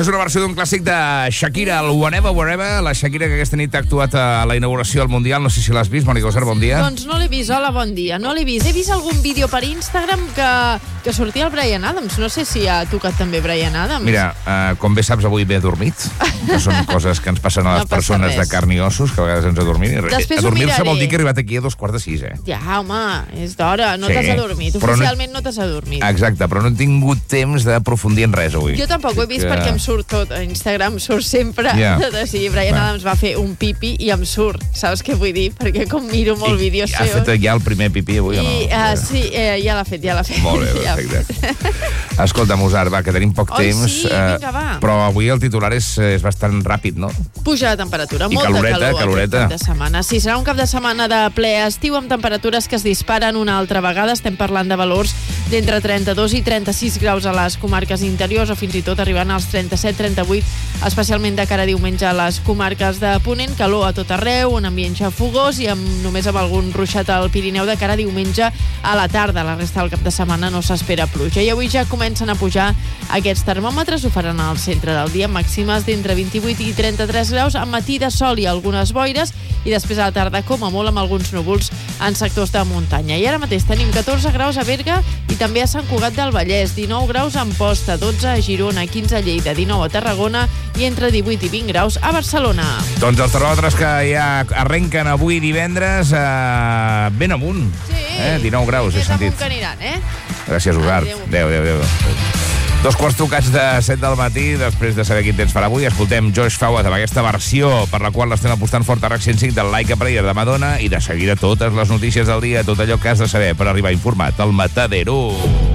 Això és una versió d'un clàssic de Shakira, el Whenever, Wherever. La Shakira que aquesta nit ha actuat a la inauguració del Mundial. No sé si l'has vist, Mònica Oser, bon dia. Doncs no l'he vist, hola, bon dia. No l'he vist. He vist algun vídeo per Instagram que sortia el Bryan Adams. No sé si ha tocat també Bryan Adams. Mira, com bé saps, avui m'he adormit. Que són coses que ens passen a les persones de carn i ossos, que a vegades ens adormim. Adormir-se vol dir que he arribat aquí a 2:45, Ja, home, és d'hora. No t'has adormit. Oficialment no t'has adormit. Exacte, però no he tingut temps d'aprofundir en res avui. Jo tampoc ho he vist perquè em surt tot. A Instagram surt sempre de si Bryan Adams va fer un pipi i em surt. Saps què vull dir? Perquè com miro molt vídeos seus... Ha fet ja el primer pipi avui o no? Sí, ja l'ha fet. Molt bé, perfecte. Escolta, Mozart, va, que tenim poc temps. Sí, vinga, va. Però avui el titular és bastant ràpid, no? Puja de temperatura, I molta caloreta. Cap de setmana. Sí, serà un cap de setmana de ple estiu amb temperatures que es disparen una altra vegada. Estem parlant de valors d'entre 32 i 36 graus a les comarques interiors o fins i tot arribant als 37-38, especialment de cara a diumenge a les comarques de Ponent. Calor a tot arreu, un ambient xafogós i només amb algun ruixat al Pirineu de cara a diumenge a la tarda. La resta del cap de setmana no s'espera pluja. I avui ja comencen a pujar aquests termòmetres. Ho faran al centre del dia, màximes d'entre 28 i 33 graus, a matí de sol i algunes boires, i després a la tarda, com a molt, amb alguns núvols en sectors de muntanya. I ara mateix tenim 14 graus a Berga i també a Sant Cugat del Vallès, 19 graus a Amposta, 12 a Girona, 15 a Lleida, 19 a Tarragona i entre 18 i 20 graus a Barcelona. Doncs els termòmetres que ja arrenquen avui divendres ben amunt. Sí. 19 graus, he sentit. Més amunt que aniran, Gràcies, Usart. Adéu. 2:15 del matí, després de saber quin temps farà avui, escoltem Josh Fawad amb aquesta versió per la qual l'estem apostant fort a RAC 105 del Like a Prayer de Madonna, i de seguida totes les notícies del dia, tot allò que has de saber per arribar informat al Matadero.